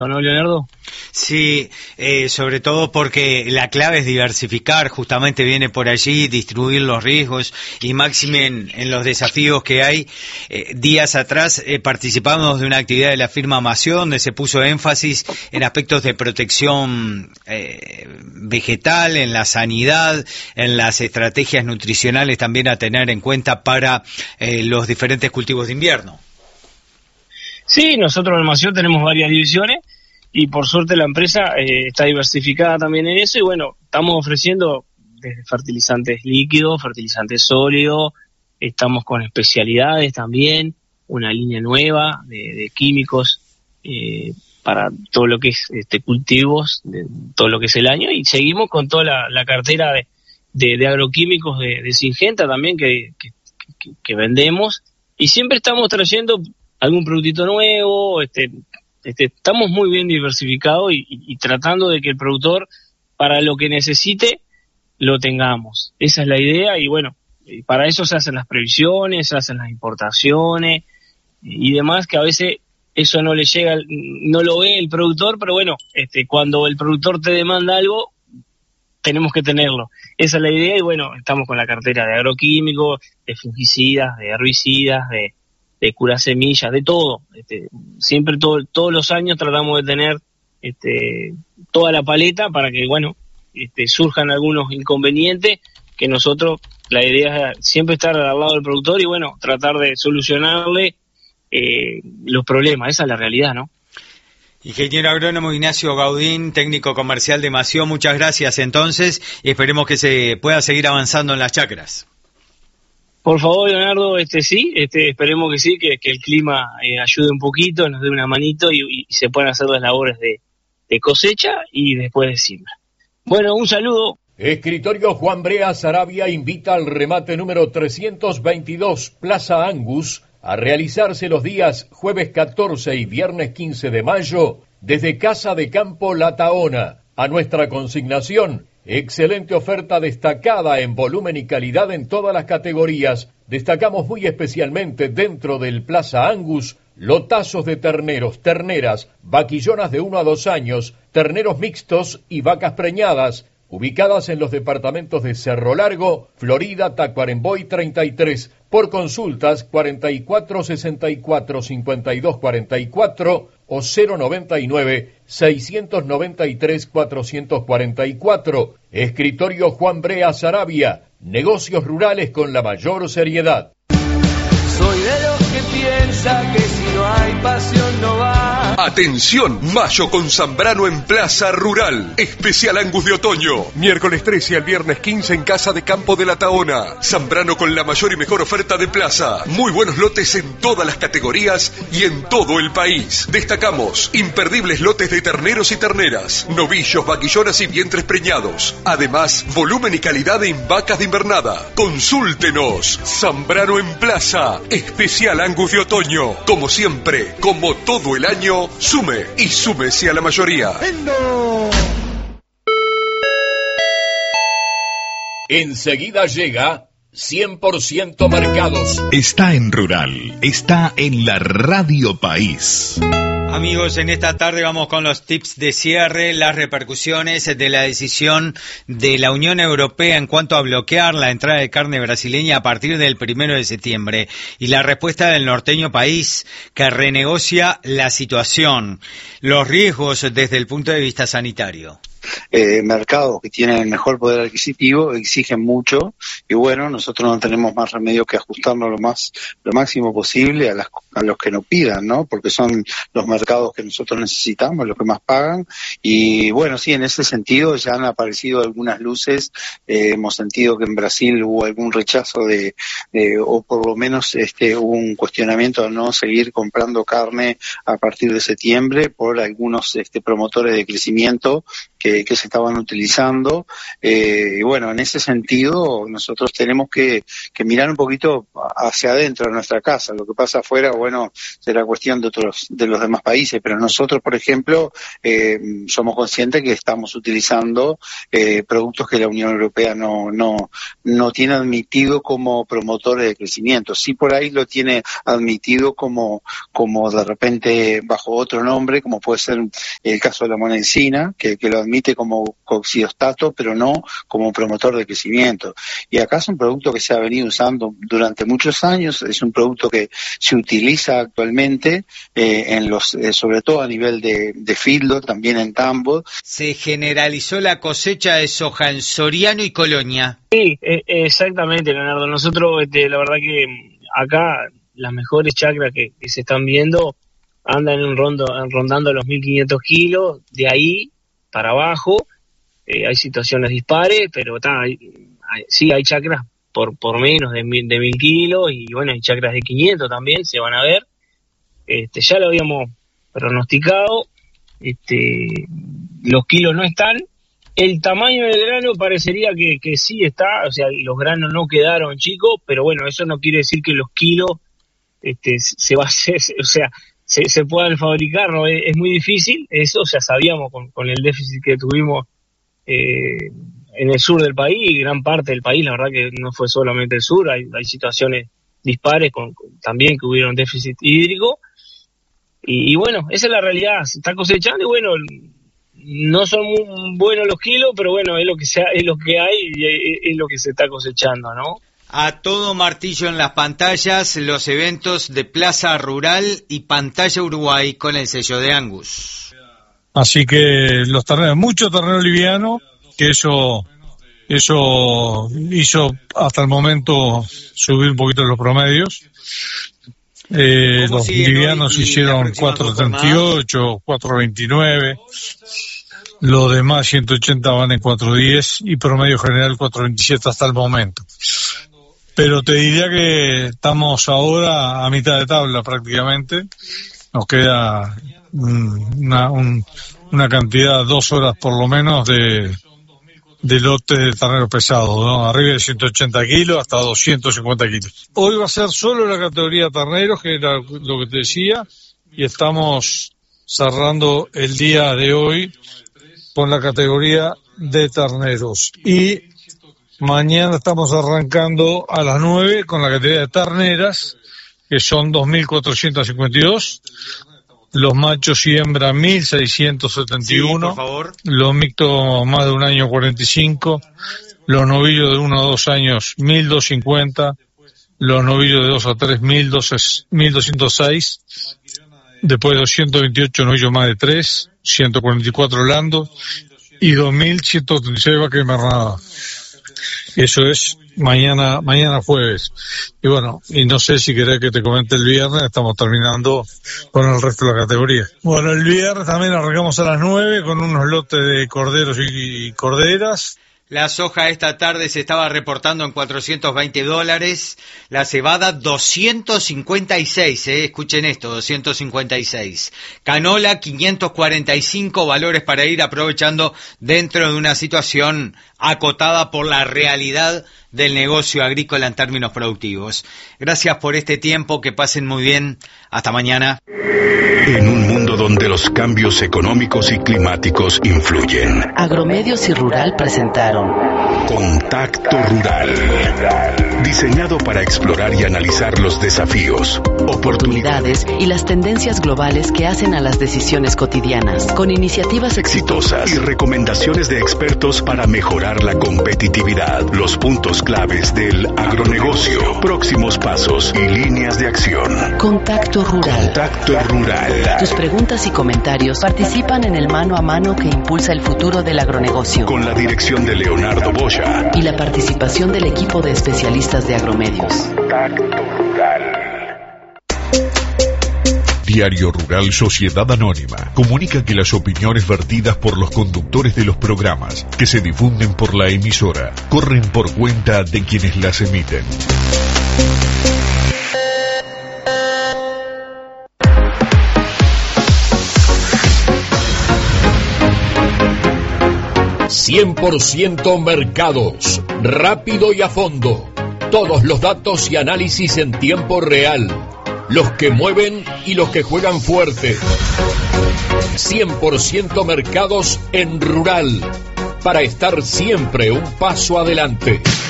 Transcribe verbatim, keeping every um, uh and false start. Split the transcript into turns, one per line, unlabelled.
¿No, Leonardo?
Sí, eh, sobre todo porque la clave es diversificar, justamente viene por allí, distribuir los riesgos y máxime en, en los desafíos que hay. Eh, días atrás eh, participamos de una actividad de la firma Mació, donde se puso énfasis en aspectos de protección eh, vegetal, en la sanidad, en las estrategias nutricionales también a tener en cuenta para eh, los diferentes cultivos de invierno.
Sí, nosotros en Mació tenemos varias divisiones y por suerte la empresa eh, está diversificada también en eso y bueno, estamos ofreciendo desde fertilizantes líquidos, fertilizantes sólidos, estamos con especialidades también, una línea nueva de, de químicos eh, para todo lo que es este cultivos, de todo lo que es el año y seguimos con toda la, la cartera de, de, de agroquímicos de, de Syngenta también que, que, que, que vendemos y siempre estamos trayendo algún productito nuevo, este, este, estamos muy bien diversificados y, y, y tratando de que el productor, para lo que necesite, lo tengamos. Esa es la idea y bueno, para eso se hacen las previsiones, se hacen las importaciones y demás, que a veces eso no le llega, no lo ve el productor, pero bueno, este, cuando el productor te demanda algo, tenemos que tenerlo. Esa es la idea y bueno, estamos con la cartera de agroquímicos, de fungicidas, de herbicidas, de de curar semillas, de todo. Este, siempre todo, todos los años tratamos de tener este, toda la paleta para que, bueno, este, surjan algunos inconvenientes que nosotros, la idea es siempre estar al lado del productor y, bueno, tratar de solucionarle eh, los problemas. Esa es la realidad, ¿no?
Ingeniero agrónomo Ignacio Gaudín, técnico comercial de Mació, muchas gracias entonces y esperemos que se pueda seguir avanzando en las chacras.
Por favor, Leonardo, este sí, este esperemos que sí, que, que el clima eh, ayude un poquito, nos dé una manito y, y se puedan hacer las labores de, de cosecha y después de siembra. Bueno, un saludo.
Escritorio Juan Brea Sarabia invita al remate número trescientos veintidós Plaza Angus a realizarse los días jueves catorce y viernes quince de mayo desde Casa de Campo La Tahona. A nuestra consignación, excelente oferta destacada en volumen y calidad en todas las categorías. Destacamos muy especialmente dentro del Plaza Angus lotazos de terneros, terneras, vaquillonas de uno a dos años, terneros mixtos y vacas preñadas, ubicadas en los departamentos de Cerro Largo, Florida, Tacuarembó y treinta y tres. Por consultas cuarenta y cuatro sesenta y cuatro cincuenta y dos cuarenta y cuatro o cero noventa y nueve seiscientos noventa y tres cuatrocientos cuarenta y cuatro. Escritorio Juan Brea Sarabia. Negocios rurales con la mayor seriedad.
Soy de los que piensa que si no hay pasión no va.
Atención, mayo con Zambrano en Plaza Rural. Especial Angus de otoño. Miércoles trece al viernes quince en Casa de Campo de La Tahona. Zambrano con la mayor y mejor oferta de plaza. Muy buenos lotes en todas las categorías y en todo el país. Destacamos imperdibles lotes de terneros y terneras, novillos, vaquillonas y vientres preñados. Además, volumen y calidad en vacas de invernada. Consúltenos. Zambrano en Plaza. Especial Angus de otoño. Como siempre, como todo el año, sume y súmese a la mayoría.
¡Vendo! Enseguida llega cien por ciento Mercados.
Está en Rural, está en la Radio País.
Amigos, en esta tarde vamos con los tips de cierre, las repercusiones de la decisión de la Unión Europea en cuanto a bloquear la entrada de carne brasileña a partir del primero de septiembre y la respuesta del norteño país que renegocia la situación, los riesgos desde el punto de vista sanitario.
Eh, mercados que tienen el mejor poder adquisitivo exigen mucho y bueno, nosotros no tenemos más remedio que ajustarnos lo más lo máximo posible a, las, a los que nos pidan, ¿no? Porque son los mercados que nosotros necesitamos, los que más pagan y bueno, sí, en ese sentido ya han aparecido algunas luces, eh, hemos sentido que en Brasil hubo algún rechazo de, de o por lo menos este hubo un cuestionamiento a no seguir comprando carne a partir de septiembre por algunos este promotores de crecimiento que, que se estaban utilizando. Eh, y bueno, en ese sentido nosotros tenemos que, que mirar un poquito hacia adentro de nuestra casa. Lo que pasa afuera, bueno, será cuestión de otros, de los demás países, pero nosotros, por ejemplo, eh, somos conscientes que estamos utilizando eh, productos que la Unión Europea no, no, no tiene admitido como promotores de crecimiento. Sí, por ahí lo tiene admitido como, como de repente bajo otro nombre, como puede ser el caso de la monencina, que, que lo admite como coccidiostato, pero no como promotor de crecimiento. Y acá es un producto que se ha venido usando durante muchos años, es un producto que se utiliza actualmente, eh, en los, eh, sobre todo a nivel de, de fildo, también en tambo.
Se generalizó la cosecha de soja en Soriano y Colonia.
Sí, eh, exactamente, Leonardo. Nosotros, este, la verdad que acá las mejores chacras que, que se están viendo andan en un rondo, rondando los mil quinientos kilos, de ahí para abajo. Eh, hay situaciones dispares, pero ta, hay, hay, sí hay chacras por por menos de mil, de mil kilos, y bueno, hay chacras de quinientos también, se van a ver. Este, ya lo habíamos pronosticado, este, los kilos no están. El tamaño del grano parecería que, que sí está, o sea, los granos no quedaron chicos, pero bueno, eso no quiere decir que los kilos este, se va a hacer, o sea, se, se puedan fabricar, ¿no? Es, es muy difícil, eso ya sabíamos con, con el déficit que tuvimos eh, en el sur del país, gran parte del país, la verdad que no fue solamente el sur, hay, hay situaciones dispares con, con, también que hubieron déficit hídrico, y, y bueno, esa es la realidad, se está cosechando y bueno, no son muy buenos los kilos, pero bueno, es lo que sea, es lo que hay y es, es lo que se está cosechando, ¿no?
A todo martillo en las pantallas, los eventos de Plaza Rural y Pantalla Uruguay con el sello de Angus.
Así que los terneros, mucho ternero liviano, que eso eso hizo hasta el momento subir un poquito los promedios. Eh, los livianos hicieron cuatro treinta y ocho, cuatro veintinueve, los demás ciento ochenta van en cuatro diez y promedio general cuatro veintisiete hasta el momento. Pero te diría que estamos ahora a mitad de tabla prácticamente, nos queda una, un, una cantidad, dos horas por lo menos de, de lotes de ternero pesado, ¿no? Arriba de ciento ochenta kilos hasta doscientos cincuenta kilos. Hoy va a ser solo la categoría terneros, que era lo que te decía, y estamos cerrando el día de hoy con la categoría de terneros. Y mañana estamos arrancando a las nueve con la categoría de terneras, que son dos mil cuatrocientos cincuenta y dos. Los machos y hembras mil seiscientos setenta y uno, sí, por favor. Los mixtos más de un año cuarenta y cinco, los novillos de uno a dos años mil doscientos cincuenta, los novillos de dos a tres mil doscientos seis, después doscientos veintiocho novillos más de tres, ciento cuarenta y cuatro landos y dos mil ciento treinta y seis vacas y marradas. Eso es mañana, mañana jueves. Y bueno, y no sé si querés que te comente el viernes, estamos terminando con el resto de la categoría. Bueno, el viernes también arrancamos a las nueve con unos lotes de corderos y corderas.
La soja esta tarde se estaba reportando en cuatrocientos veinte dólares, la cebada doscientos cincuenta y seis, eh, escuchen esto, doscientos cincuenta y seis. Canola quinientos cuarenta y cinco, valores para ir aprovechando dentro de una situación acotada por la realidad del negocio agrícola en términos productivos. Gracias por este tiempo, que pasen muy bien, hasta mañana.
En un mundo donde los cambios económicos y climáticos influyen,
Agromedios y Rural presentaron
Contacto Rural, diseñado para explorar y analizar los desafíos,
oportunidades y las tendencias globales que hacen a las decisiones cotidianas, con iniciativas exitosas
y recomendaciones de expertos para mejorar la competitividad, los puntos claves del agronegocio, próximos pasos y líneas de acción.
Contacto Rural.
Contacto Rural.
Tus preguntas y comentarios participan en el mano a mano que impulsa el futuro del agronegocio.
Con la dirección de Leonardo Boya
y la participación del equipo de especialistas de Agromedios.
Contacto Rural. Diario Rural Sociedad Anónima comunica que las opiniones vertidas por los conductores de los programas que se difunden por la emisora corren por cuenta de quienes las emiten.
cien por ciento Mercados, rápido y a fondo. Todos los datos y análisis en tiempo real. Los que mueven y los que juegan fuerte. cien por ciento Mercados en Rural. Para estar siempre un paso adelante.